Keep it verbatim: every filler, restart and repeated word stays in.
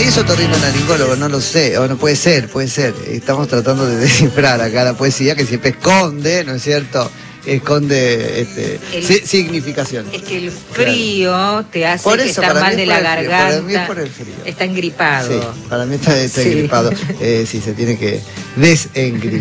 es otorrinolaringólogo, no lo sé, o no puede ser, puede ser. Estamos tratando de descifrar acá la poesía que siempre esconde, ¿no es cierto? Esconde este, el, si, significación. Es que el frío claro. te hace por que eso, estar mal de la garganta. garganta. Para mí es por el frío. Está engripado. Sí, para mí está, está sí. engripado. Eh, sí, se tiene que desengripar.